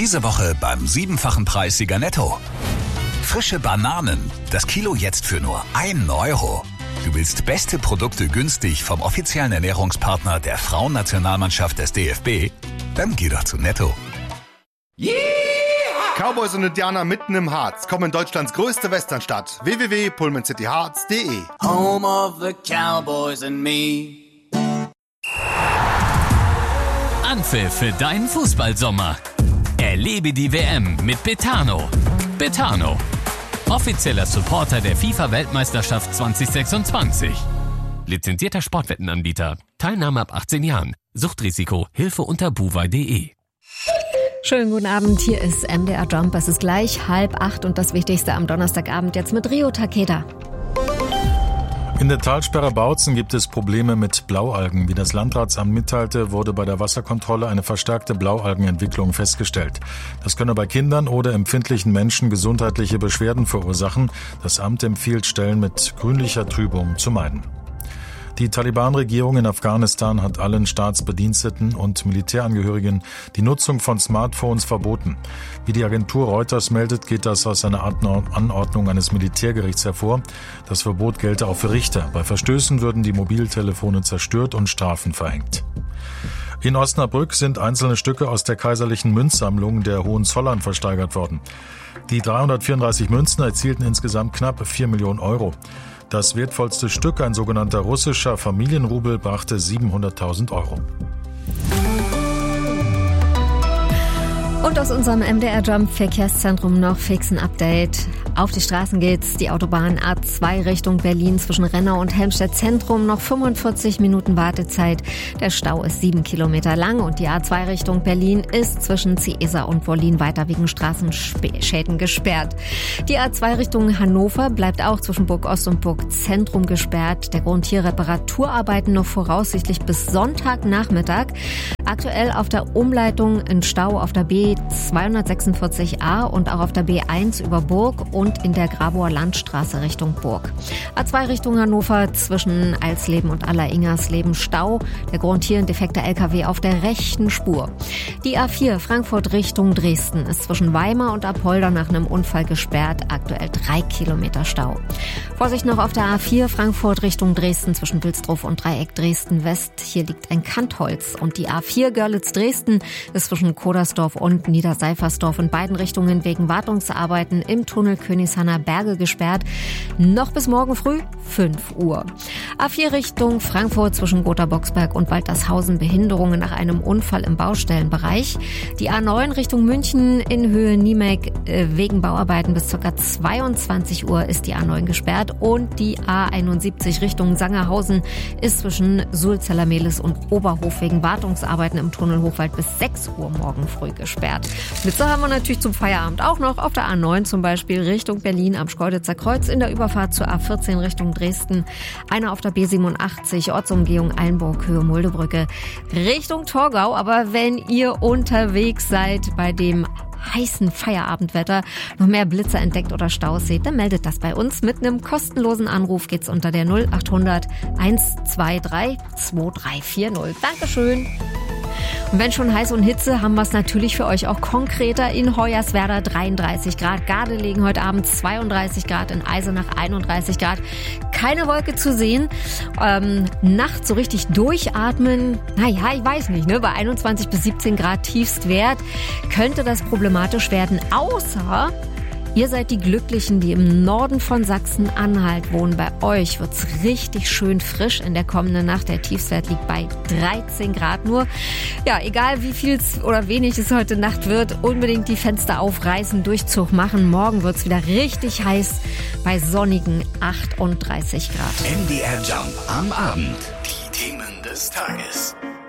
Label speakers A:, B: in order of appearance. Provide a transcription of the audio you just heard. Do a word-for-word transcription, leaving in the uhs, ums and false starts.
A: Diese Woche beim siebenfachen Preissieger Netto. Frische Bananen, das Kilo jetzt für nur ein Euro. Du willst beste Produkte günstig vom offiziellen Ernährungspartner der Frauennationalmannschaft des D F B? Dann geh doch zu Netto.
B: Yeah! Cowboys und Indianer mitten im Harz kommen in Deutschlands größte Westernstadt. w w w punkt pullman city harz punkt d e.
C: Home of the Cowboys and me.
D: Anpfiff für deinen Fußballsommer. Erlebe die W M mit Betano. Betano, offizieller Supporter der FIFA-Weltmeisterschaft zwanzig sechsundzwanzig. Lizenzierter Sportwettenanbieter. Teilnahme ab achtzehn Jahren. Suchtrisiko. Hilfe unter buwei punkt de.
E: Schönen guten Abend, hier ist M D R Jump. Es ist gleich halb acht und das Wichtigste am Donnerstagabend jetzt mit Rio Takeda.
F: In der Talsperre Bautzen gibt es Probleme mit Blaualgen. Wie das Landratsamt mitteilte, wurde bei der Wasserkontrolle eine verstärkte Blaualgenentwicklung festgestellt. Das könne bei Kindern oder empfindlichen Menschen gesundheitliche Beschwerden verursachen. Das Amt empfiehlt, Stellen mit grünlicher Trübung zu meiden. Die Taliban-Regierung in Afghanistan hat allen Staatsbediensteten und Militärangehörigen die Nutzung von Smartphones verboten. Wie die Agentur Reuters meldet, geht das aus einer Anordnung eines Militärgerichts hervor. Das Verbot gelte auch für Richter. Bei Verstößen würden die Mobiltelefone zerstört und Strafen verhängt. In Osnabrück sind einzelne Stücke aus der kaiserlichen Münzsammlung der Hohenzollern versteigert worden. Die dreihundertvierunddreißig Münzen erzielten insgesamt knapp vier Millionen Euro. Das wertvollste Stück, ein sogenannter russischer Familienrubel, brachte siebenhunderttausend Euro.
E: Und aus unserem M D R Jump Verkehrszentrum noch fix ein Update. Auf die Straßen geht's. Die Autobahn A zwei Richtung Berlin zwischen Rennau und Helmstedt Zentrum. Noch fünfundvierzig Minuten Wartezeit. Der Stau ist sieben Kilometer lang und die A zwei Richtung Berlin ist zwischen Ciesa und Wollin weiter wegen Straßenschäden gesperrt. Die A zwei Richtung Hannover bleibt auch zwischen Burg Ost und Burg Zentrum gesperrt. Der Grund hier Reparaturarbeiten noch voraussichtlich bis Sonntagnachmittag. Aktuell auf der Umleitung ein Stau auf der B zweihundertsechsundvierzig a und auch auf der B eins über Burg und in der Grabower Landstraße Richtung Burg. A zwei Richtung Hannover zwischen Alsleben und Aller-Ingersleben Stau. Der Grund hier ein defekter L K W auf der rechten Spur. Die A vier Frankfurt Richtung Dresden ist zwischen Weimar und Apolda nach einem Unfall gesperrt. Aktuell drei Kilometer Stau. Vorsicht noch auf der A vier Frankfurt Richtung Dresden zwischen Wilsdruff und Dreieck Dresden West. Hier liegt ein Kantholz. Und die A vier Görlitz-Dresden ist zwischen Kodersdorf und Niederseifersdorf in beiden Richtungen wegen Wartungsarbeiten im Tunnel Königshanner Berge gesperrt. Noch bis morgen früh fünf Uhr. A vier Richtung Frankfurt zwischen Gotha-Boxberg und Waltershausen Behinderungen nach einem Unfall im Baustellenbereich. Die A neun Richtung München in Höhe Niemek äh, wegen Bauarbeiten bis ca. zweiundzwanzig Uhr ist die A neun gesperrt und die A einundsiebzig Richtung Sangerhausen ist zwischen Sulzeller-Mehlis und Oberhof wegen Wartungsarbeiten im Tunnel Hochwald bis sechs Uhr morgen früh gesperrt. Blitzer haben wir natürlich zum Feierabend auch noch auf der A neun zum Beispiel Richtung Berlin am Schkeuditzer Kreuz in der Überfahrt zur A vierzehn Richtung Dresden. Einer auf der B siebenundachtzig Ortsumgehung Eilenburg Höhe Muldebrücke Richtung Torgau. Aber wenn ihr unterwegs seid bei dem heißen Feierabendwetter noch mehr Blitzer entdeckt oder Staus seht, dann meldet das bei uns. Mit einem kostenlosen Anruf geht's unter der null achthundert hundertzweiunddreißig zweiunddreißig vierzig. Dankeschön. Und wenn schon heiß und Hitze, haben wir es natürlich für euch auch konkreter. In Hoyerswerda dreiunddreißig Grad, Gardelegen heute Abend zweiunddreißig Grad, in Eisenach einunddreißig Grad. Keine Wolke zu sehen. Ähm, Nacht so richtig durchatmen, naja, ich weiß nicht, ne? Bei einundzwanzig bis siebzehn Grad Tiefstwert könnte das problematisch werden, außer ihr seid die Glücklichen, die im Norden von Sachsen-Anhalt wohnen. Bei euch wird's richtig schön frisch in der kommenden Nacht. Der Tiefstwert liegt bei dreizehn Grad nur. Ja, egal wie viel oder wenig es heute Nacht wird, unbedingt die Fenster aufreißen, Durchzug machen. Morgen wird's wieder richtig heiß bei sonnigen achtunddreißig Grad.
A: M D R Jump am Abend. Die Themen des Tages.